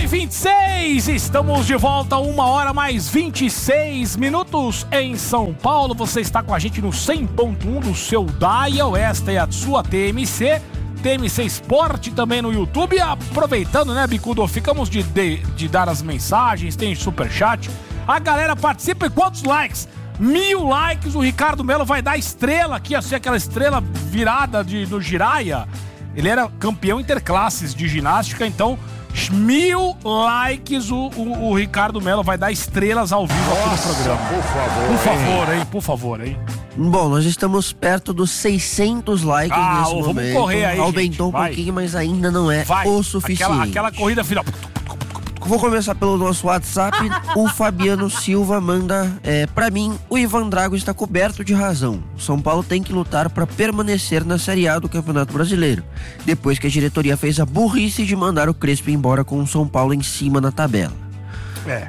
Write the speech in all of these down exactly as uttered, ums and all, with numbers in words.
e vinte e seis, estamos de volta, uma hora mais vinte e seis minutos em São Paulo. Você está com a gente no cem ponto um do seu dial. Esta é a sua T M C, T M C Sport também no YouTube. Aproveitando, né, Bicudo, ficamos de, de, de dar as mensagens, tem superchat. A galera participa. E quantos likes? Mil likes, o Ricardo Melo vai dar estrela aqui, assim, aquela estrela virada de, no Jiraya. Ele era campeão interclasses de ginástica, então mil likes, o, o, o Ricardo Melo vai dar estrelas ao vivo. Nossa, aqui no programa. Por favor, por favor, hein? Por favor, hein? Bom, nós estamos perto dos seiscentos likes ah, nesse vamos momento. Correr aí, aumentou gente, um pouquinho, mas ainda não é vai. o suficiente. Aquela, aquela corrida final. Vou começar pelo nosso WhatsApp. O Fabiano Silva manda, é, pra mim, o Ivan Drago está coberto de razão. São Paulo tem que lutar para permanecer na Série A do Campeonato Brasileiro, depois que a diretoria fez a burrice de mandar o Crespo embora com o São Paulo em cima na tabela. É.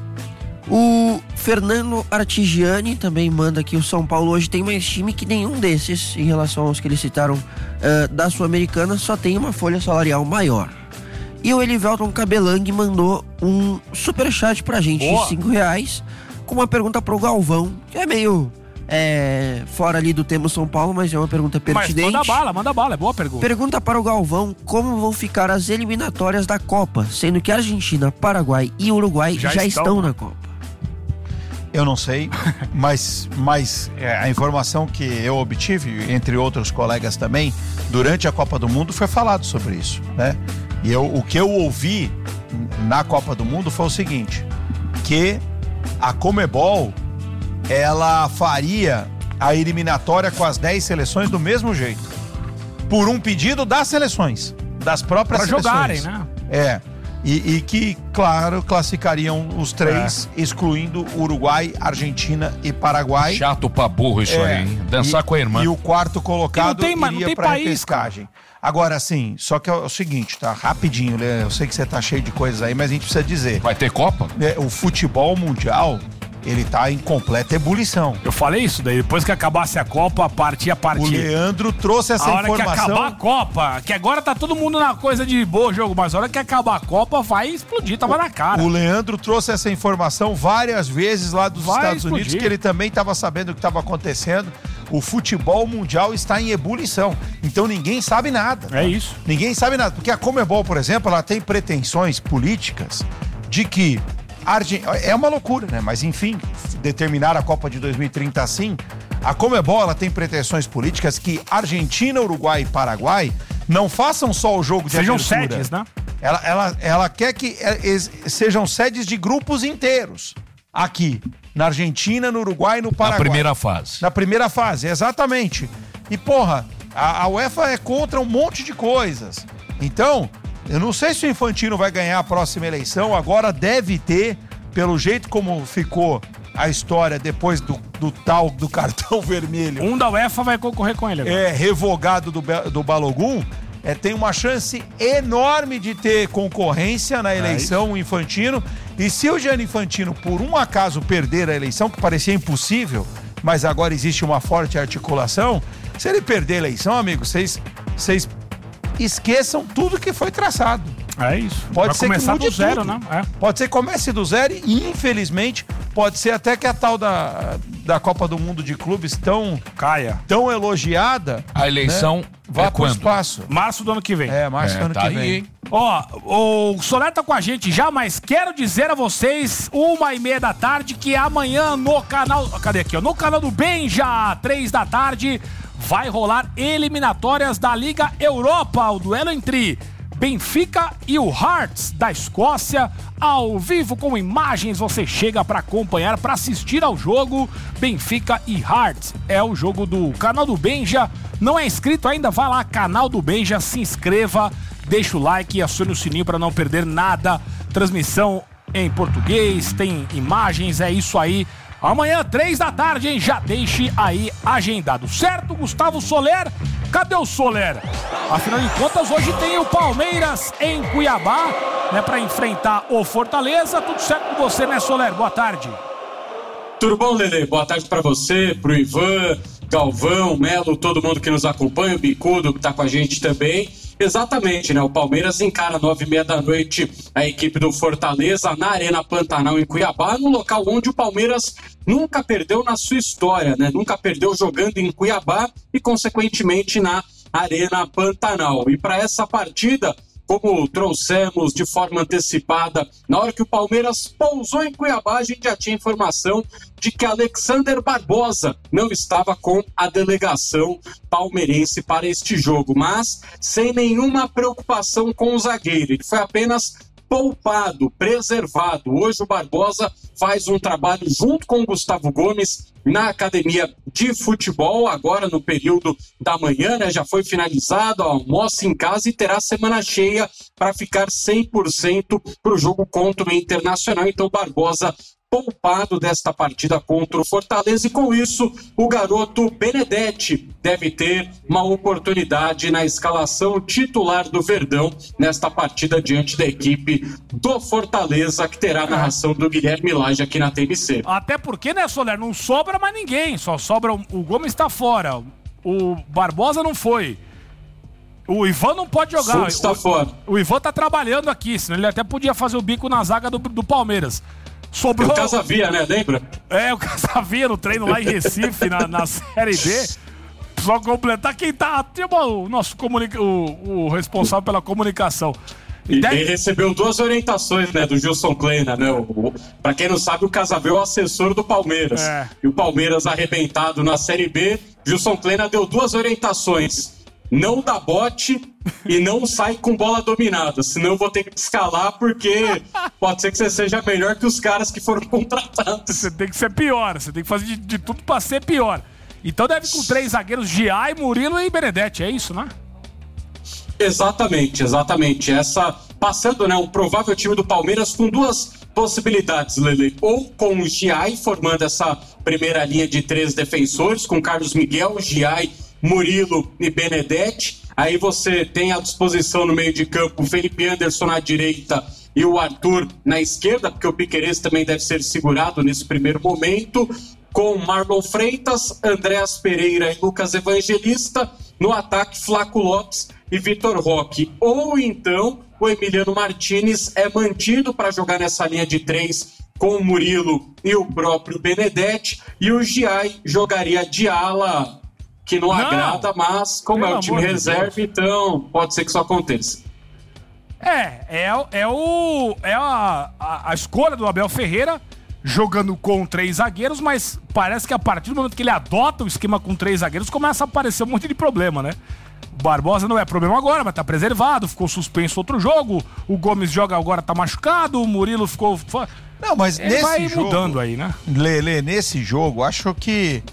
O Fernando Artigiani também manda que o São Paulo hoje tem mais time que nenhum desses, em relação aos que eles citaram uh, da Sul-Americana, só tem uma folha salarial maior. E o Elivelton Cabelang mandou um superchat pra gente Boa. de cinco reais com uma pergunta pro Galvão, que é meio é, fora ali do tema São Paulo, mas é uma pergunta pertinente. Mas manda bala, manda bala, é boa pergunta. Pergunta para o Galvão como vão ficar as eliminatórias da Copa, sendo que Argentina, Paraguai e Uruguai já, já estão, estão na Copa. Eu não sei, mas, mas é, a informação que eu obtive, entre outros colegas também, durante a Copa do Mundo foi falado sobre isso, né? E eu, o que eu ouvi na Copa do Mundo foi o seguinte, que a Conmebol, ela faria a eliminatória com as dez seleções do mesmo jeito, por um pedido das seleções, das próprias pra seleções. Para jogarem, né? É, e, e que, claro, classificariam os três, é. excluindo Uruguai, Argentina e Paraguai. Chato pra burro isso é, aí, hein? Dançar e, com a irmã. E o quarto colocado tem, iria pra país, repescagem. Cara. Agora, sim, só que é o seguinte, tá? Rapidinho, eu sei que você tá cheio de coisas aí, mas a gente precisa dizer. Vai ter Copa? É, o futebol mundial, ele tá em completa ebulição. Eu falei isso daí, depois que acabasse a Copa, partir a partir. O Leandro trouxe essa a hora informação. Que acabar a Copa, que agora tá todo mundo na coisa de boa jogo, mas a hora que acabar a Copa vai explodir, tava o, na cara. O Leandro trouxe essa informação várias vezes lá dos vai Estados explodir. Unidos, que ele também tava sabendo o que tava acontecendo. O futebol mundial está em ebulição, então ninguém sabe nada. É isso. Ninguém sabe nada, porque a Conmebol, por exemplo, ela tem pretensões políticas de que Argen... é uma loucura, né? Mas enfim, determinar a Copa de dois mil e trinta assim, a Conmebol, ela tem pretensões políticas que Argentina, Uruguai e Paraguai não façam só o jogo de sejam abertura. sedes, né? Ela, ela, ela quer que sejam sedes de grupos inteiros aqui, na Argentina, no Uruguai e no Paraguai. Na primeira fase. Na primeira fase, exatamente. E, porra, a, a UEFA é contra um monte de coisas. Então, eu não sei se o Infantino vai ganhar a próxima eleição, agora deve ter, pelo jeito como ficou a história depois do, do tal do cartão vermelho. Um da UEFA vai concorrer com ele agora. É, revogado do, do Balogun. É, tem uma chance enorme de ter concorrência na eleição, o Infantino. E se o Gianni Infantino, por um acaso, perder a eleição, que parecia impossível, mas agora existe uma forte articulação, se ele perder a eleição, amigo, vocês esqueçam tudo que foi traçado. É isso. Pode Vai ser começar que mude do zero, tudo. né? É. Pode ser que comece do zero e, infelizmente, pode ser até que a tal da, da Copa do Mundo de Clubes tão, Caia. tão elogiada, a eleição, né, vá é pro quando? espaço. Março do ano que vem. É, março é, do ano tá que aí, vem. Hein? Ó, o Soler tá com a gente já, mas quero dizer a vocês, uma e meia da tarde, que amanhã no canal... Cadê aqui, ó? No canal do Benja, três da tarde, vai rolar eliminatórias da Liga Europa, o duelo entre Benfica e o Hearts da Escócia, ao vivo com imagens. Você chega para acompanhar, para assistir ao jogo. Benfica e Hearts é o jogo do canal do Benja. Não é inscrito ainda? Vai lá, canal do Benja, se inscreva, deixa o like e acione o sininho para não perder nada. Transmissão em português, tem imagens, é isso aí. Amanhã, três da tarde, hein? Já deixe aí agendado. Certo, Gustavo Soler? Cadê o Soler? Afinal de contas, hoje tem o Palmeiras em Cuiabá, né? Pra enfrentar o Fortaleza. Tudo certo com você, né, Soler? Boa tarde. Tudo bom, Lelê? Boa tarde pra você, pro Ivan, Galvão, Melo, todo mundo que nos acompanha, o Bicudo que tá com a gente também. Exatamente, né? O Palmeiras encara nove e meia da noite a equipe do Fortaleza na Arena Pantanal em Cuiabá, no local onde o Palmeiras nunca perdeu na sua história, né? Nunca perdeu jogando em Cuiabá e, consequentemente, na Arena Pantanal. E para essa partida, como trouxemos de forma antecipada, na hora que o Palmeiras pousou em Cuiabá, a gente já tinha informação de que Alexander Barbosa não estava com a delegação palmeirense para este jogo, mas sem nenhuma preocupação com o zagueiro. Ele foi apenas poupado, preservado. Hoje o Barbosa faz um trabalho junto com o Gustavo Gomes na academia de futebol, agora no período da manhã, né? Já foi finalizado, almoça em casa e terá semana cheia para ficar cem por cento para o jogo contra o Internacional. Então Barbosa poupado desta partida contra o Fortaleza, e com isso o garoto Benedetti deve ter uma oportunidade na escalação titular do Verdão nesta partida diante da equipe do Fortaleza, que terá a narração do Guilherme Lage aqui na T M C. Até porque, né, Soler, não sobra mais ninguém, só sobra o, o Gomes está fora, o Barbosa não foi, o Ivan não pode jogar, Sul está o, fora. o Ivan tá trabalhando aqui, senão ele até podia fazer o bico na zaga do, do Palmeiras. Sobrou... O Casavia, né? Lembra? É, o Casavia no treino lá em Recife, na, na Série B. Só completar quem tá... Tipo, o nosso comunica... o, o responsável pela comunicação. E Deve... ele recebeu duas orientações, né, do Gilson Kleina, né? O, o, pra quem não sabe, o Casavia é o assessor do Palmeiras. É. E o Palmeiras arrebentado na Série B, Gilson Kleina deu duas orientações. Não dá bote e não sai com bola dominada, senão eu vou ter que escalar, porque pode ser que você seja melhor que os caras que foram contratados. Você tem que ser pior, você tem que fazer de, de tudo pra ser pior. Então deve com três zagueiros, Giai, Murilo e Benedetti, é isso, né? Exatamente, exatamente. Essa, passando, né, um provável time do Palmeiras com duas possibilidades, Lele. Ou com o Giai formando essa primeira linha de três defensores, com Carlos Miguel, Giai, Murilo e Benedetti. Aí você tem à disposição no meio de campo o Felipe Anderson na direita e o Arthur na esquerda, porque o Piquerez também deve ser segurado nesse primeiro momento, com Marlon Freitas, Andréas Pereira e Lucas Evangelista. No ataque, Flaco Lopes e Vitor Roque. Ou então o Emiliano Martinez é mantido para jogar nessa linha de três com o Murilo e o próprio Benedetti, e o Giai jogaria de ala, que não, não agrada, mas como é o time reserva, de então pode ser que isso aconteça. É, é, é, o, é a, a, a escolha do Abel Ferreira, jogando com três zagueiros, mas parece que a partir do momento que ele adota o esquema com três zagueiros, começa a aparecer um monte de problema, né? O Barbosa não é problema agora, mas tá preservado, ficou suspenso outro jogo, o Gomes joga agora, tá machucado, o Murilo ficou... Não, mas ele nesse vai jogo... mudando aí, né? Lele, nesse jogo, acho que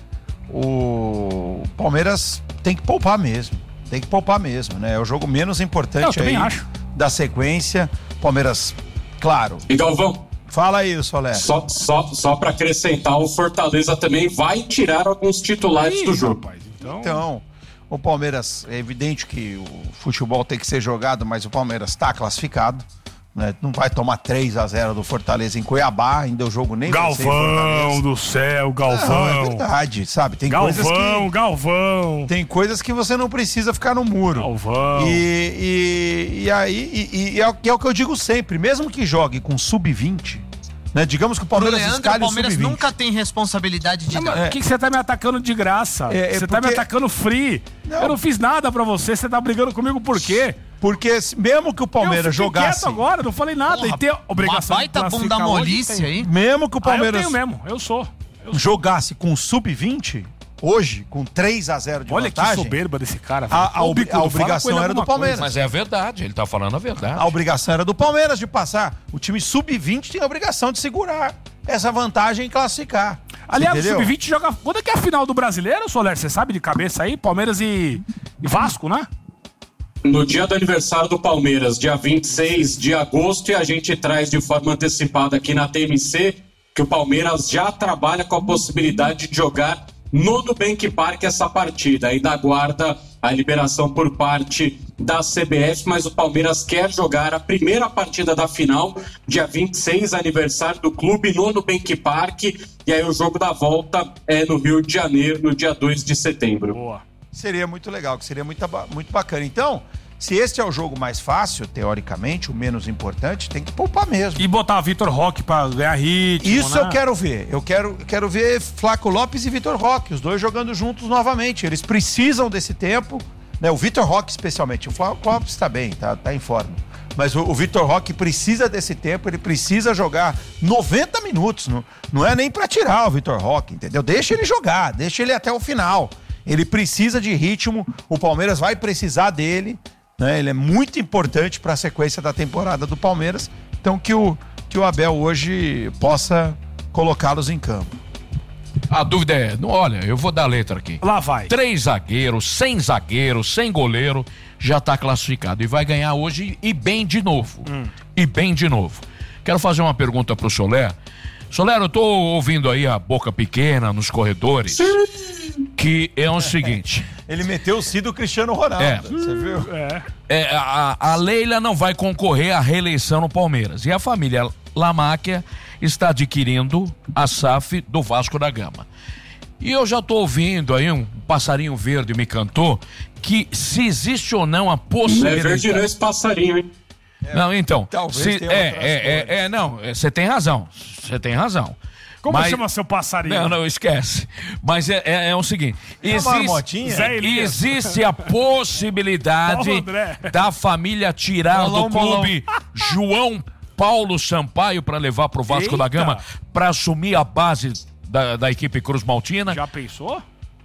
o Palmeiras tem que poupar mesmo. Tem que poupar mesmo, né? É o jogo menos importante Eu aí acho. da sequência. Palmeiras, claro. E Galvão? Fala aí, Soler. Só, só, só para acrescentar, o Fortaleza também vai tirar alguns titulares Ih, do jogo. Rapaz, então... então, o Palmeiras, é evidente que o futebol tem que ser jogado, mas o Palmeiras está classificado. Né? Não vai tomar três a zero do Fortaleza em Cuiabá, ainda o jogo nem vai ser Galvão do céu, Galvão. Não, é verdade, sabe? Tem Galvão, coisas que, Galvão. Tem coisas que você não precisa ficar no muro. Galvão. E, e, e aí, e, e é, o, e é o que eu digo sempre, mesmo que jogue com sub vinte, né? Digamos que o Palmeiras Leandro, escale o Palmeiras sub vinte. nunca tem responsabilidade de... Por é, que, que você tá me atacando de graça? É, é você porque... tá me atacando free. Não. Eu não fiz nada pra você, você tá brigando comigo por quê? Porque mesmo que o Palmeiras eu jogasse... quieto agora, não falei nada. Porra, e tem a obrigação uma baita de bunda molice aí. Mesmo que o Palmeiras... Ah, eu tenho mesmo, eu sou. Eu jogasse com sub vinte, hoje, com três a zero de Olha vantagem... Olha que soberba desse cara. A, a, ob, a obrigação era do Palmeiras. Coisa. Mas é a verdade, ele tá falando a verdade. A obrigação era do Palmeiras de passar. O time sub vinte tem a obrigação de segurar essa vantagem e classificar. Aliás, o sub vinte joga... Quando é que é a final do Brasileiro, Soler? Você sabe de cabeça aí? Palmeiras e, e Vasco, né? No dia do aniversário do Palmeiras, dia vinte e seis de agosto, e a gente traz de forma antecipada aqui na T M C que o Palmeiras já trabalha com a possibilidade de jogar no Nubank Park essa partida. Ainda aguarda a liberação por parte da C B F, mas o Palmeiras quer jogar a primeira partida da final, dia vinte e seis, aniversário do clube no Nubank Park, e aí o jogo da volta é no Rio de Janeiro, no dia dois de setembro. Boa. Seria muito legal, que seria muito, muito bacana. Então, Se este é o jogo mais fácil, teoricamente, o menos importante, tem que poupar mesmo. E botar o Vitor Roque pra ganhar ritmo, Isso né? eu quero ver. Eu quero, quero ver Flaco Lopes e Vitor Roque, os dois jogando juntos novamente. Eles precisam desse tempo, né? O Vitor Roque especialmente. O Flaco Lopes tá bem, tá, tá em forma. Mas o, o Vitor Roque precisa desse tempo, ele precisa jogar noventa minutos. Não, não é nem pra tirar o Vitor Roque, entendeu? Deixa ele jogar, deixa ele até o final. Ele precisa de ritmo, o Palmeiras vai precisar dele, né? Ele é muito importante para a sequência da temporada do Palmeiras. Então que o, que o Abel hoje possa colocá-los em campo. A dúvida é, não, olha, eu vou dar a letra aqui. Lá vai. Três zagueiros, sem zagueiro, sem goleiro, já tá classificado. E vai ganhar hoje e bem de novo. Hum. E bem de novo. Quero fazer uma pergunta pro Soler. Soler, eu tô ouvindo aí a boca pequena nos corredores. Sim. Que é o seguinte. Ele meteu o si do Cristiano Ronaldo, é. Você viu? É. É, a, a Leila não vai concorrer à reeleição no Palmeiras. E a família Lamáquia está adquirindo a S A F do Vasco da Gama. E eu já tô ouvindo aí, um passarinho verde me cantou, que se existe ou não a possibilidade... É verde não esse passarinho, hein? É, não, então, se, tenha é, é, é, é, não, você tem razão, você tem razão. Como mas, chama seu passarinho? Não, não, esquece. Mas é, é, é o seguinte, é existe, existe a possibilidade da família tirar molão, do clube molão. João Paulo Sampaio para levar pro Vasco Eita. da Gama para assumir a base da, da equipe Cruz Maltina. Já pensou?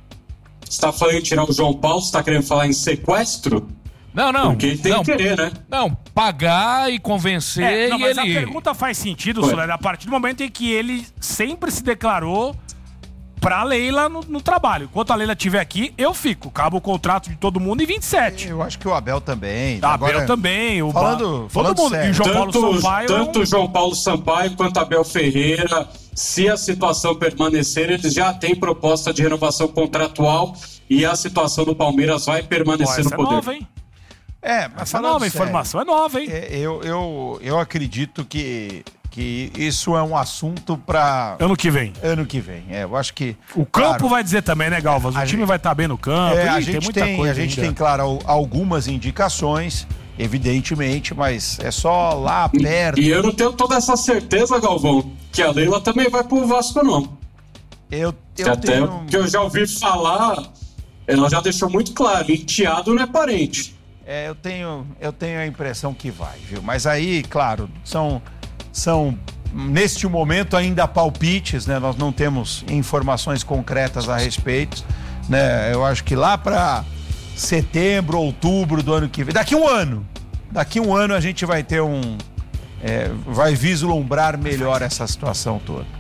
Você tá falando em tirar o João Paulo, você tá querendo falar em sequestro? Não, não. Porque ele tem não, que querer, né? Não, pagar e convencer é, não, e mas ele... a pergunta faz sentido, Soler, a partir do momento em que ele sempre se declarou pra Leila no, no trabalho. Enquanto a Leila estiver aqui, eu fico. Acaba o contrato de todo mundo em vinte e sete. Eu acho que o Abel também. O Agora, Abel também. O falando, ba... falando todo mundo. sério. E o João tanto, Paulo Sampaio... Tanto o João Paulo Sampaio quanto Abel Ferreira, se a situação permanecer, eles já têm proposta de renovação contratual e a situação do Palmeiras vai permanecer Pô, no poder. É nova, hein? É, mas essa nova sério, informação é nova, hein? É, eu, eu, eu acredito que, que isso é um assunto para ano que vem. Ano que vem. É, eu acho que o campo claro, vai dizer também, né, Galvas? O time gente, vai estar tá bem no campo. É, Ih, a gente tem muita tem, coisa a gente ainda. tem, claro, algumas indicações, evidentemente, mas é só lá perto. E eu não tenho toda essa certeza, Galvão, que a Leila também vai pro Vasco, não. Eu, eu Até tenho... que eu já ouvi falar, ela já deixou muito claro, enteado não é parente. É, eu tenho, eu tenho a impressão que vai, viu? Mas aí, claro, são, são neste momento ainda palpites, né? Nós não temos informações concretas a respeito, né? Eu acho que lá para setembro, outubro do ano que vem, daqui um ano, daqui um ano a gente vai ter um, é, vai vislumbrar melhor essa situação toda.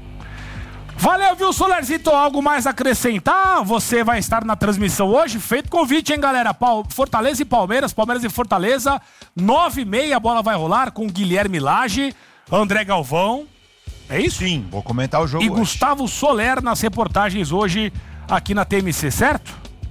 Valeu, viu, Solerzito? Algo mais a acrescentar? Você vai estar na transmissão hoje? Feito convite, hein, galera? Fortaleza e Palmeiras, Palmeiras e Fortaleza, nove e meia, a bola vai rolar com Guilherme Lage, André Galvão. É isso? Sim, vou comentar o jogo E hoje. Gustavo Soler nas reportagens hoje aqui na T M C, certo?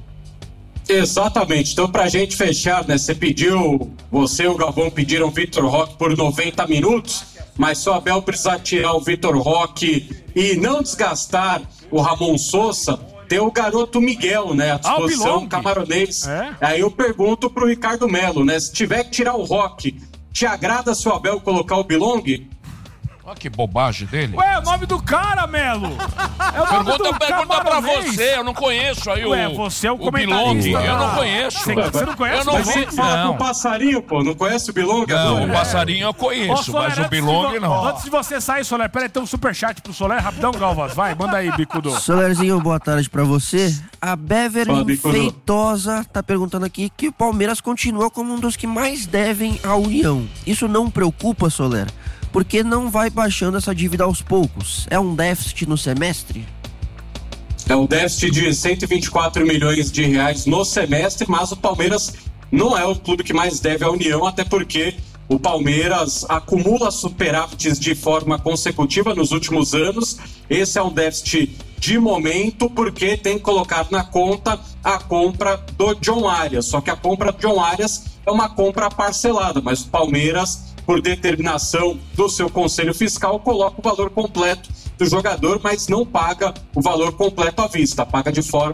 Exatamente. Então, pra gente fechar, né? Você pediu, você e o Galvão pediram Vitor Roque por noventa minutos, mas se o Abel precisar tirar o Vitor Roque e não desgastar o Ramon Sousa, tem o garoto Miguel, né? À disposição, camaronês. É? Aí eu pergunto pro Ricardo Melo, né? Se tiver que tirar o Roque, te agrada se o Abel colocar o Bilong? Olha que bobagem dele. Ué, é o nome do cara, Melo. É o nome pergunta do pergunta pra você, eu não conheço aí Ué, o você é o, o comentarista. Bilong, eu não conheço. Você, você não conhece eu não o Bilong? Você fala com o passarinho, pô, não conhece o Bilong? Não, é. o passarinho eu conheço, Ô, Soler, mas o Bilong não. Antes de você sair, Soler, peraí, tem um superchat pro Soler, rapidão, Galvas, vai, manda aí, bicudo. Solerzinho, boa tarde pra você. A Beverly Feitosa tá perguntando aqui que o Palmeiras continua como um dos que mais devem à União. Isso não preocupa, Soler? Porque não vai baixando essa dívida aos poucos? É um déficit no semestre? É um déficit de cento e vinte e quatro milhões de reais no semestre, mas o Palmeiras não é o clube que mais deve à União, até porque o Palmeiras acumula superávites de forma consecutiva nos últimos anos. Esse é um déficit de momento, porque tem que colocar na conta a compra do John Arias. Só que a compra do John Arias é uma compra parcelada, mas o Palmeiras, por determinação do seu conselho fiscal, coloca o valor completo do jogador, mas não paga o valor completo à vista, paga de forma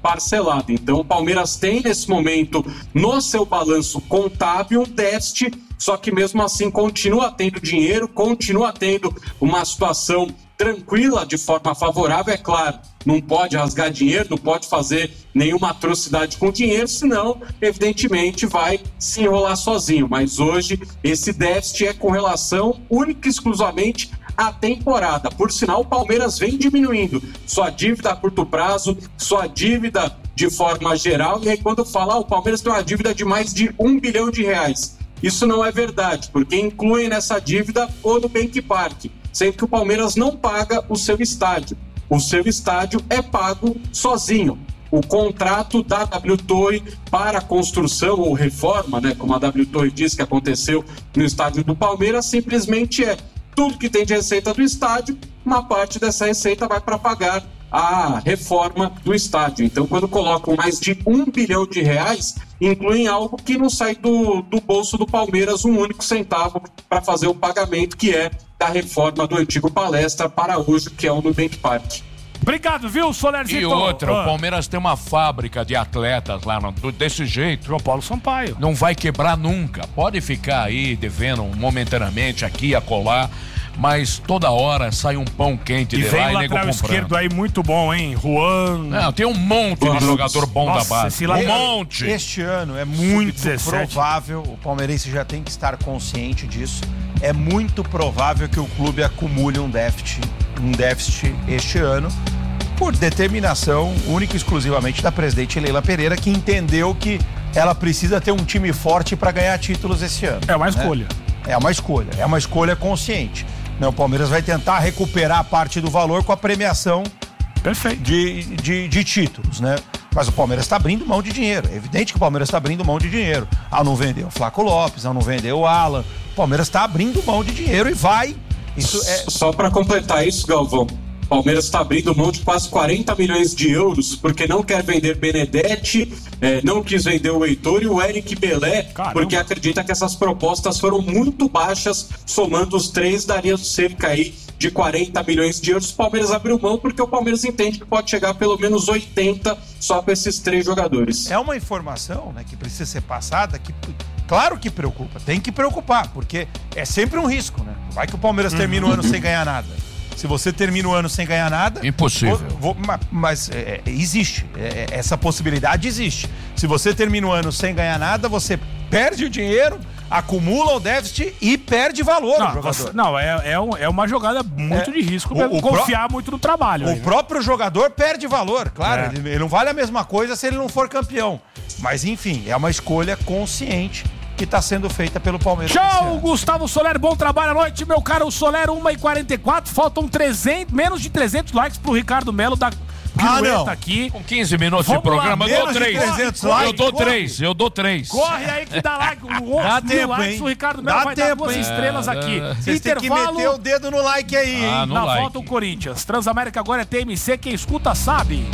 parcelada. Então o Palmeiras tem nesse momento no seu balanço contábil um déficit, só que mesmo assim continua tendo dinheiro, continua tendo uma situação tranquila de forma favorável, é claro. Não pode rasgar dinheiro, não pode fazer nenhuma atrocidade com dinheiro, senão, evidentemente, vai se enrolar sozinho. Mas hoje, esse déficit é com relação única e exclusivamente à temporada. Por sinal, o Palmeiras vem diminuindo sua dívida a curto prazo, sua dívida de forma geral. E aí, quando falar, o Palmeiras tem uma dívida de mais de um bilhão de reais. Isso não é verdade, porque incluem nessa dívida o Nubank Park, sendo que o Palmeiras não paga o seu estádio. O seu estádio é pago sozinho. O contrato da W Torre para construção ou reforma, né, como a W Torre diz que aconteceu no estádio do Palmeiras, simplesmente é tudo que tem de receita do estádio, uma parte dessa receita vai para pagar a reforma do estádio. Então, quando colocam mais de um bilhão de reais, incluem algo que não sai do, do bolso do Palmeiras um único centavo para fazer o pagamento, que é da reforma do antigo Palestra para hoje, que é o Nubank Park. Obrigado, viu, Solerzito? E outra, ah. o Palmeiras tem uma fábrica de atletas lá no, desse jeito. João Paulo Sampaio. Não vai quebrar nunca. Pode ficar aí devendo momentaneamente aqui e acolá, mas toda hora sai um pão quente e de vem lá o e nego lateral comprando. esquerdo aí muito bom, hein? Juan. Não, tem um monte de jogador bom Nossa, da base. esse Um lateral- monte. Este ano é muito sub dezessete. provável, o palmeirense já tem que estar consciente disso, é muito provável que o clube acumule um déficit, um déficit este ano, por determinação única e exclusivamente da presidente Leila Pereira, que entendeu que ela precisa ter um time forte para ganhar títulos esse ano. É uma né? escolha. É uma escolha, é uma escolha consciente. Né? O Palmeiras vai tentar recuperar parte do valor com a premiação Perfeito. de, de, de títulos, né? Mas o Palmeiras está abrindo mão de dinheiro. É evidente que o Palmeiras está abrindo mão de dinheiro. Ao não vender o Flaco Lopes, ao não vender o Alan, o Palmeiras está abrindo mão de dinheiro e vai. Isso é... Só para completar isso, Galvão, o Palmeiras está abrindo mão de quase quarenta milhões de euros porque não quer vender Benedetti, eh, não quis vender o Heitor e o Eric Belé, Caramba. porque acredita que essas propostas foram muito baixas, somando os três daria cerca aí de quarenta milhões de euros. O Palmeiras abriu mão porque o Palmeiras entende que pode chegar a pelo menos oitenta só com esses três jogadores. É uma informação, né, que precisa ser passada, que claro que preocupa, tem que preocupar, porque é sempre um risco, né? Vai que o Palmeiras termina o ano sem ganhar nada. Se você termina o ano sem ganhar nada... Impossível. Vou, vou, mas mas é, existe, é, essa possibilidade existe. Se você termina o ano sem ganhar nada, você perde o dinheiro, acumula o déficit e perde valor Não, no jogador. você- não é, é, um- é uma jogada muito É. de risco, O- mesmo, o confiar muito no trabalho. O aí, né? próprio jogador perde valor, claro. É. Ele, ele não vale a mesma coisa se ele não for campeão. Mas, enfim, é uma escolha consciente que está sendo feita pelo Palmeiras. esse Tchau, ano. Gustavo Soler, bom trabalho à noite, meu caro Soler, uma e quarenta e quatro, faltam trezentos, menos de trezentos likes pro Ricardo Melo da Ah, pirueta não. aqui. Com quinze minutos Vamos de programa, lá, eu dou menos de três. trezentos Eu likes, dou corre. três, eu dou três. Corre aí que dá like, onze Dá mil tempo, likes, hein? o Ricardo Melo Dá vai dar tempo, duas hein? estrelas aqui. Vocês têm que Intervalo, meter o dedo no like aí, hein? Ah, no na like. volta o Corinthians. Transamérica agora é T M C, quem escuta sabe.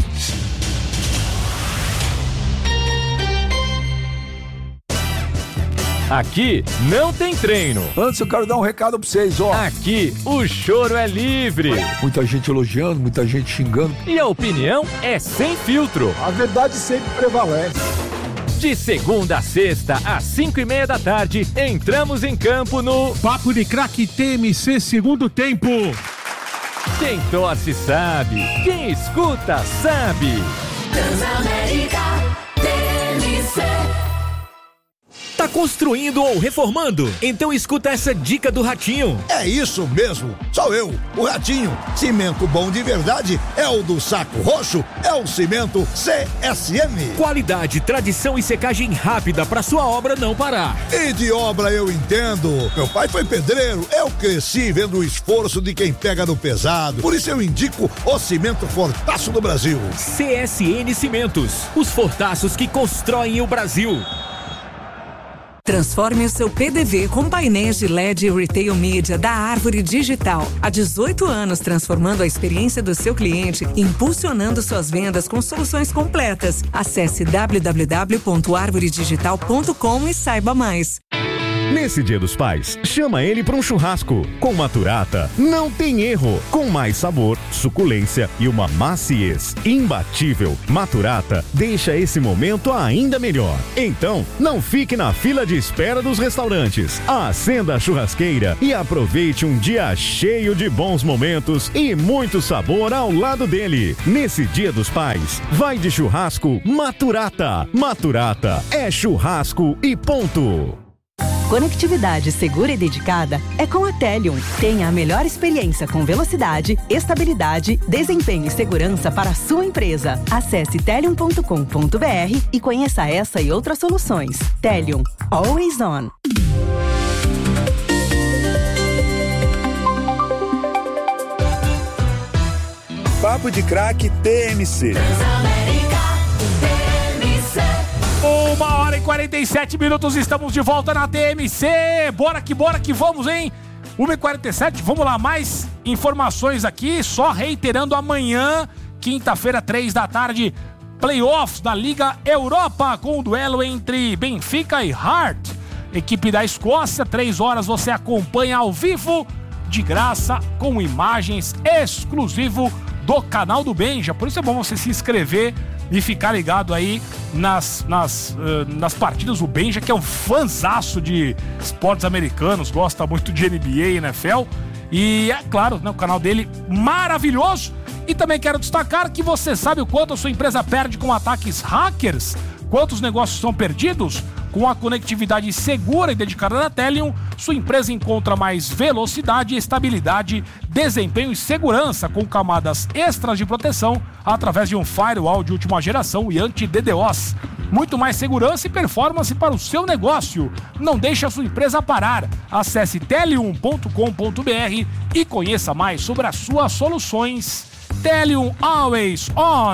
Aqui não tem treino. Antes eu quero dar um recado pra vocês, ó. Aqui o choro é livre. Muita gente elogiando, muita gente xingando. E a opinião é sem filtro. A verdade sempre prevalece. De segunda a sexta, às cinco e meia da tarde, entramos em campo no Papo de Craque T M C segundo tempo. Quem torce sabe, quem escuta sabe. Transamérica T M C. Tá construindo ou reformando? Então escuta essa dica do Ratinho. É isso mesmo, sou eu, o Ratinho. Cimento bom de verdade é o do Saco Roxo, é o Cimento C S M. Qualidade, tradição e secagem rápida para sua obra não parar. E de obra eu entendo. Meu pai foi pedreiro, eu cresci vendo o esforço de quem pega no pesado. Por isso eu indico o Cimento Fortaço do Brasil. C S N Cimentos, os fortaços que constroem o Brasil. Transforme o seu P D V com painéis de L E D e Retail Media da Árvore Digital. Há dezoito anos transformando a experiência do seu cliente e impulsionando suas vendas com soluções completas. Acesse w w w ponto arvore digital ponto com e saiba mais. Nesse Dia dos Pais, chama ele para um churrasco. Com Maturata, não tem erro. Com mais sabor, suculência e uma maciez imbatível, Maturata deixa esse momento ainda melhor. Então, não fique na fila de espera dos restaurantes. Acenda a churrasqueira e aproveite um dia cheio de bons momentos e muito sabor ao lado dele. Nesse Dia dos Pais, vai de churrasco Maturata. Maturata é churrasco e ponto. Conectividade segura e dedicada é com a Telium. Tenha a melhor experiência com velocidade, estabilidade, desempenho e segurança para a sua empresa. Acesse telium ponto com ponto b r e conheça essa e outras soluções. Telium. Always on. Papo de Craque T M C. Uma hora e quarenta e sete minutos, estamos de volta na T M C. Bora que bora que vamos, hein? uma e quarenta e sete, vamos lá, mais informações aqui. Só reiterando, amanhã, quinta-feira, três da tarde, playoffs da Liga Europa, com o duelo entre Benfica e Heart, equipe da Escócia. Três horas você acompanha ao vivo, de graça, com imagens, exclusivo do canal do Benja. Por isso é bom você se inscrever e ficar ligado aí nas, nas, uh, nas partidas. O Benja, que é um fanzaço de esportes americanos, gosta muito de N B A e N F L. E é claro, né, o canal dele maravilhoso. E também quero destacar que você sabe o quanto a sua empresa perde com ataques hackers? Quantos negócios são perdidos? Com a conectividade segura e dedicada da Telium, sua empresa encontra mais velocidade, estabilidade, desempenho e segurança, com camadas extras de proteção através de um firewall de última geração e anti-D DoS. Muito mais segurança e performance para o seu negócio. Não deixe a sua empresa parar. Acesse telium ponto com ponto b r e conheça mais sobre as suas soluções. Telium Always On.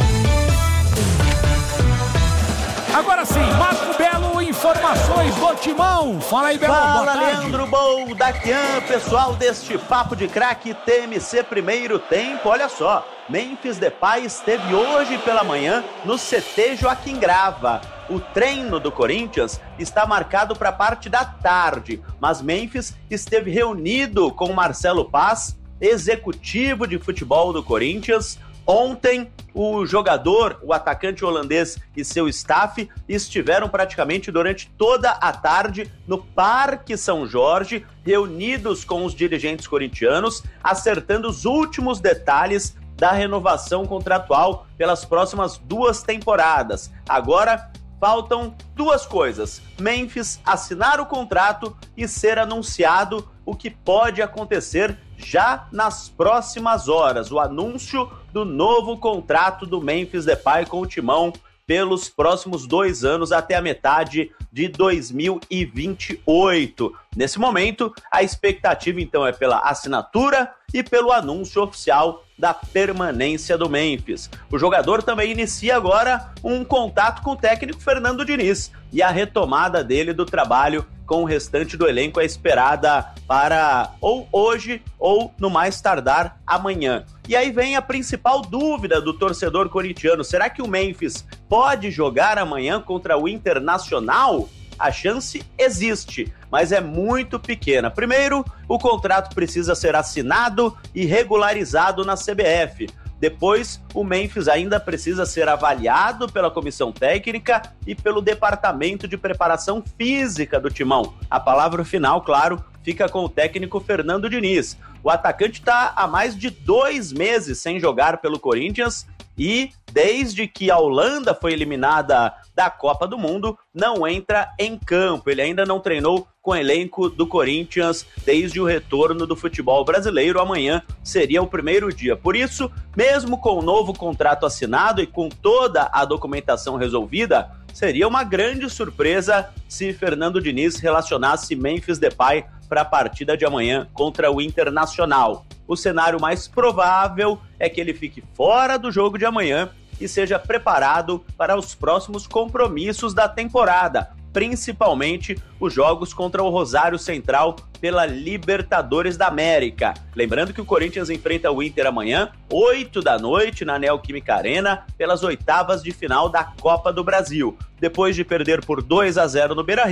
Agora sim, Marco Belo, informações do Timão. Fala aí, Belo. Fala, Leandro Bol, Daquian, pessoal deste Papo de Craque T M C primeiro tempo. Olha só, Memphis Depay esteve hoje pela manhã no C T Joaquim Grava. O treino do Corinthians está marcado para a parte da tarde, mas Memphis esteve reunido com Marcelo Paz, executivo de futebol do Corinthians. Ontem, o jogador, o atacante holandês e seu staff estiveram praticamente durante toda a tarde no Parque São Jorge, reunidos com os dirigentes corintianos, acertando os últimos detalhes da renovação contratual pelas próximas duas temporadas. Agora, faltam duas coisas: Memphis assinar o contrato e ser anunciado, o que pode acontecer já nas próximas horas. O anúncio do novo contrato do Memphis Depay com o Timão pelos próximos dois anos até a metade de dois mil e vinte e oito. Nesse momento, a expectativa então é pela assinatura e pelo anúncio oficial da permanência do Memphis. O jogador também inicia agora um contato com o técnico Fernando Diniz, e a retomada dele do trabalho com o restante do elenco é esperada para ou hoje ou no mais tardar amanhã. E aí vem a principal dúvida do torcedor corintiano: será que o Memphis pode jogar amanhã contra o Internacional? A chance existe, mas é muito pequena. Primeiro, o contrato precisa ser assinado e regularizado na C B F. Depois, o Memphis ainda precisa ser avaliado pela comissão técnica e pelo departamento de preparação física do Timão. A palavra final, claro, fica com o técnico Fernando Diniz. O atacante está há mais de dois meses sem jogar pelo Corinthians e, desde que a Holanda foi eliminada da Copa do Mundo, não entra em campo. Ele ainda não treinou com o elenco do Corinthians desde o retorno do futebol brasileiro. Amanhã seria o primeiro dia. Por isso, mesmo com o novo contrato assinado e com toda a documentação resolvida, seria uma grande surpresa se Fernando Diniz relacionasse Memphis Depay para a partida de amanhã contra o Internacional. O cenário mais provável é que ele fique fora do jogo de amanhã e seja preparado para os próximos compromissos da temporada, principalmente os jogos contra o Rosário Central pela Libertadores da América. Lembrando que o Corinthians enfrenta o Inter amanhã, oito da noite, na Neoquímica Arena, pelas oitavas de final da Copa do Brasil. Depois de perder por dois a zero no Beira-Rio,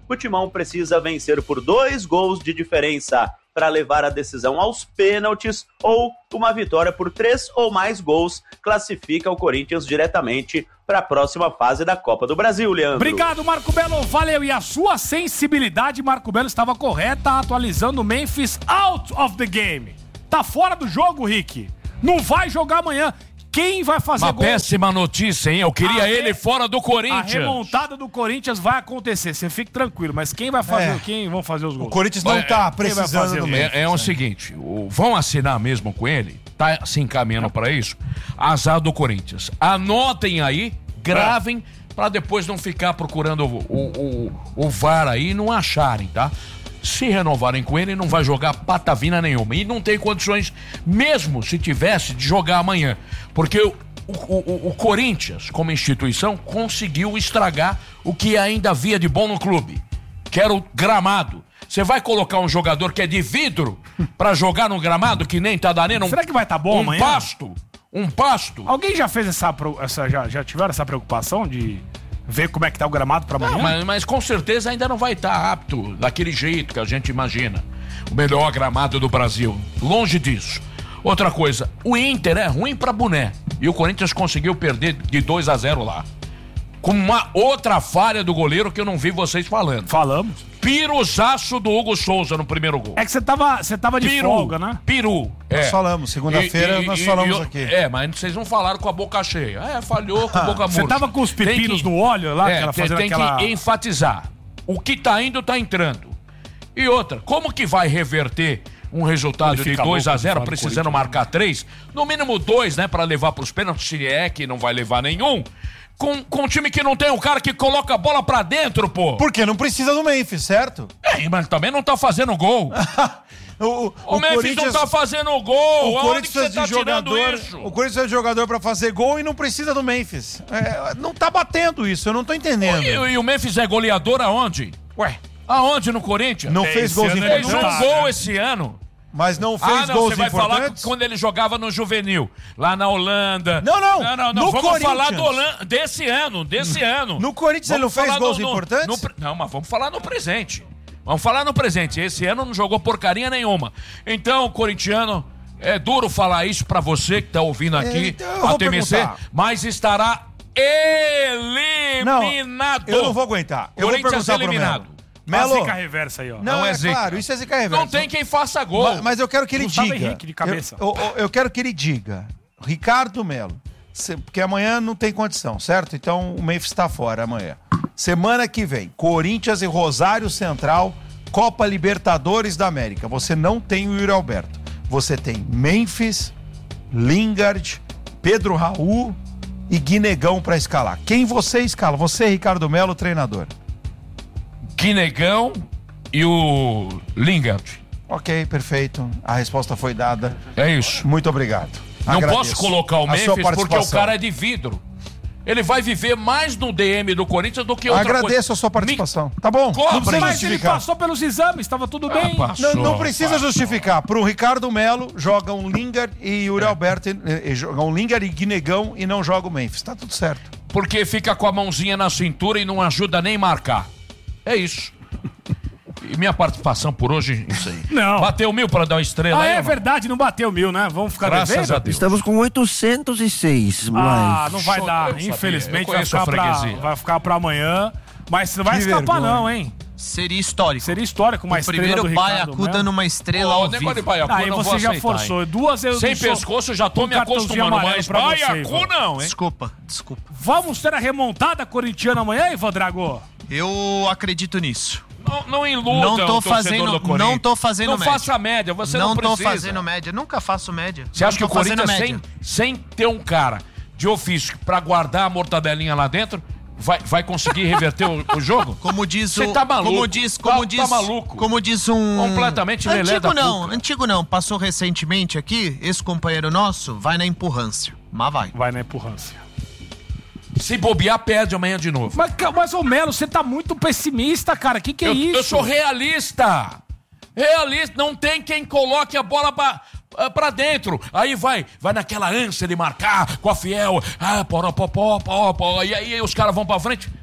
o Timão precisa vencer por dois gols de diferença para levar a decisão aos pênaltis, ou uma vitória por três ou mais gols classifica o Corinthians diretamente para a próxima fase da Copa do Brasil, Leandro. Obrigado, Marco Belo, valeu. E a sua sensibilidade, Marco Belo, estava correta, atualizando o Memphis out of the game. Tá fora do jogo, Rick. Não vai jogar amanhã. Quem vai fazer Uma gol? péssima notícia, hein? Eu queria A ele re... fora do Corinthians. A remontada do Corinthians vai acontecer, você fique tranquilo. Mas quem vai fazer, É. quem vão fazer os gols? O Corinthians não É, tá quem vai precisando fazer do o meio. É, é o seguinte, o, vão assinar mesmo com ele? Tá se encaminhando para isso? Azar do Corinthians. Anotem aí, gravem, para depois não ficar procurando o, o, o, o V A R aí e não acharem, tá? Se renovarem com ele, não vai jogar patavina nenhuma. E não tem condições, mesmo se tivesse, de jogar amanhã. Porque o, o, o, o Corinthians, como instituição, conseguiu estragar o que ainda havia de bom no clube, que era o gramado. Você vai colocar um jogador que é de vidro pra jogar no gramado, que nem tá dando um, Será que vai estar tá bom um amanhã? pasto? Um pasto? Alguém já fez essa, essa já, já tiveram essa preocupação de ver como é que tá o gramado pra amanhã? Não, mas, mas com certeza ainda não vai estar apto daquele jeito que a gente imagina. O melhor gramado do Brasil. Longe disso. Outra coisa, o Inter é ruim pra boné. E o Corinthians conseguiu perder de dois a zero lá. Com uma outra falha do goleiro que eu não vi vocês falando. Falamos. Piruzaço do Hugo Souza no primeiro gol. É que você tava, você tava de Piru, folga, né? Peru. Nós É. falamos, segunda-feira E- e- nós e- falamos e- aqui. É, mas vocês não falaram com a boca cheia. É, falhou com a boca murcha. Você tava com os pepinos Tem que- no óleo lá, É, aquela, tem, fazendo tem aquela... que enfatizar. O que tá indo, tá entrando. E outra, como que vai reverter um resultado Ele de fica dois a louco de zero, falar do precisando Corinthians. marcar três? No mínimo dois, né, pra levar pros pênaltis, se é que não vai levar nenhum. Com, com um time que não tem um cara que coloca a bola pra dentro, pô. Porque não precisa do Memphis, certo? É, mas também não tá fazendo gol. o, O, o Memphis Corinthians- não tá fazendo gol. O Aonde Corinthians que você precisa tá de tirando jogador. isso? O Corinthians precisa de jogador pra fazer gol e não precisa do Memphis. É, não tá batendo isso, eu não tô entendendo. E, e o Memphis é goleador aonde? Ué, Aonde no Corinthians? não fez gols ano ele Fez importantes, não um tá, gol né? esse ano. mas não fez Ah, não, gols você vai falar importantes. quando ele jogava no juvenil, lá na Holanda. Não, não, Não, não, não. no Vamos Corinthians. falar do Holanda, desse ano, desse ano. No Corinthians ele não Vamos fez falar gols no- no- importantes? no pre- não, mas vamos falar no presente. Vamos falar no presente. Esse ano não jogou porcaria nenhuma. Então, corintiano, é duro falar isso pra você que tá ouvindo aqui, então eu vou a T M C, perguntar. mas estará eliminado. Eu não vou aguentar. Eu vou Corinthians perguntar pro eliminado. Melo. A Melo, zica reversa aí, ó. não, Não é é, zica. claro, isso é zica reversa. Não tem quem faça gol. Ma- Mas eu quero que ele Gustavo diga. Henrique de cabeça. Eu, eu- eu quero que ele diga. Ricardo Melo. se- Porque amanhã não tem condição, certo? Então o Memphis está fora amanhã. Semana que vem, Corinthians e Rosário Central, Copa Libertadores da América. Você não tem o Yuri Alberto. Você tem Memphis, Lingard, Pedro Raul e Guinegão para escalar. Quem você escala? Você, Ricardo Melo, treinador. Guinegão e o Lingard. Ok, perfeito. A resposta foi dada. É isso. Muito obrigado. Não Agradeço posso colocar o a sua Memphis porque o participação. cara é de vidro. Ele vai viver mais no D M do Corinthians do que outra Agradeço coisa. a sua participação. Tá bom? Cobra. Não precisa Mas ele justificar. passou pelos exames, estava tudo bem. passou. Não, não precisa Passou. justificar. Pro Ricardo Melo, joga um Lingard e Yuri Alberto. E, e, joga um Lingard e Guinegão e não joga o Memphis. Tá tudo certo. Porque fica com a mãozinha na cintura e não ajuda nem marcar. É isso. E minha participação por hoje, isso aí. Não. Bateu mil pra dar uma estrela Ah, aí, é mano? verdade, não bateu mil, né? Vamos ficar Graças devendo? a Deus. Estamos com oitocentos e seis Ah, likes. não vai Show, eu dar. sabia, Infelizmente eu vai conheço a ficar, pra, freguesia. vai ficar pra amanhã. Mas não vai Que escapar vergonha. não, hein? Seria histórico. Seria histórico uma O estrela primeiro do Ricardo Baiacu Melo. dando uma estrela Ô, ao negócio de vivo. Baiacu Aí eu não você vou já aceitar, forçou. hein? Duas eu Sem sou- pescoço eu já tô um me cartãozinho acostumando, amarelo mas pra você, Baiacu Ivan. não, hein? Desculpa, desculpa. Vamos ter a remontada corintiana amanhã, Ivan Drago? Eu acredito nisso. Não, não iluda Não o tô torcedor fazendo- do Corinthians. não tô fazendo não média. faça média, você não, não tô precisa. fazendo média. Nunca faço média. Você acha que Não o tô fazendo Corinthians, sem, média. sem ter um cara de ofício pra guardar a mortadelinha lá dentro, vai, vai conseguir reverter o, o jogo? Como diz Você o. tá maluco. Como diz, como Tá- diz, tá maluco. Como diz um. Completamente lelé Antigo da não, cuca. antigo não. Passou recentemente aqui, esse companheiro nosso vai na empurrância. Mas vai. Vai na empurrância. Se bobear, perde amanhã de novo. Mas, ca- mas ô Melo, você tá muito pessimista, cara. Que que é eu, isso? eu sou realista. Realista. Não tem quem coloque a bola pra, ah, pra dentro. Aí vai, vai naquela ânsia de marcar com a Fiel. Ah, poró, pó, pó, pó, pó. E aí os caras vão pra frente.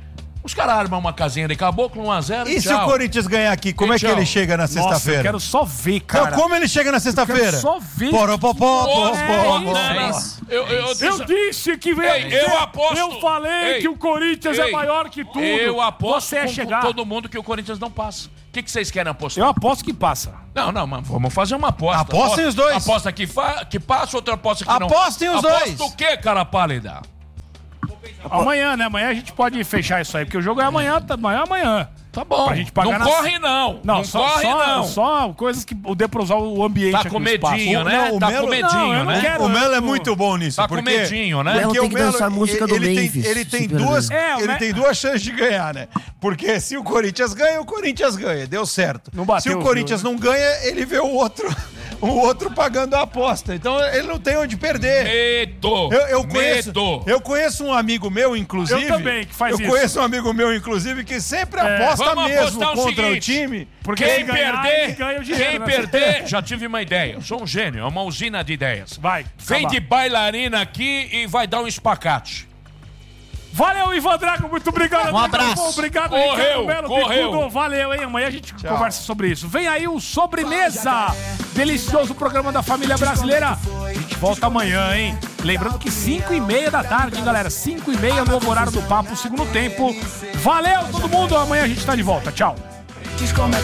Os caras armam uma casinha de caboclo, um a zero. E se o Corinthians ganhar aqui, como é que ele chega na sexta-feira? Nossa, eu quero só ver, cara. Não, como ele chega na sexta-feira? Eu quero só ver. Poropopó, Eu, eu, eu disse que veio. Ei, eu aposto. Eu falei Ei, que o Corinthians ei, é maior que tudo. Eu aposto Você é com, chegar. com todo mundo que o Corinthians não passa. O que, que vocês querem apostar? Eu aposto que passa. Não, não, mas vamos fazer uma aposta. Apostem aposta, os dois. Aposta que, fa que passa, outra aposta que não. Apostem os aposta dois. Aposta o quê, cara pálida? Amanhã, né? Amanhã a gente pode fechar isso aí, porque o jogo é amanhã, tá, amanhã é amanhã. Tá bom. Pra gente pagar não nas... corre não. Não, não só, corre só, não. Só coisas que dê pra usar o ambiente Tá aqui com no espaço. medinho, né? Não, o tá Melo- com medinho, Não, eu não né? quero. O Melo é muito bom nisso. Tá porque, com medinho, né? Melo Porque tem o que Melo, dançar a música do ele Memphis, Tem, ele tem, se perder. duas, É, ele né? tem duas chances de ganhar, né? Porque se o Corinthians ganha, o Corinthians ganha. Deu certo. Não bateu se o os Corinthians dois, não ganha, ele vê o outro, o outro pagando a aposta. Então ele não tem onde perder. Medo. Eu, eu conheço, Medo. eu conheço um amigo meu, inclusive. Eu também, que faz eu isso. Eu conheço um amigo meu, inclusive, que sempre É, aposta vamos mesmo apostar o contra seguinte, o time. Porque Quem se ganhar, perder, ele ganha o dinheiro, quem né? perder, já tive uma ideia. Eu sou um gênio, é uma usina de ideias. Vai. Vem acabar. de bailarina aqui e vai dar um espacate. Valeu, Ivan Drago, muito obrigado. Um abraço. Obrigado, Correu, Ricardo Melo, correu. Bicudo. Valeu, hein? Amanhã a gente conversa sobre isso. Vem aí o Sobremesa. Delicioso programa da família brasileira. A gente volta amanhã, hein? Lembrando que cinco e meia da tarde, hein, galera? cinco e meia, novo horário do Papo, segundo tempo. Valeu, todo mundo. Amanhã a gente tá de volta. Tchau.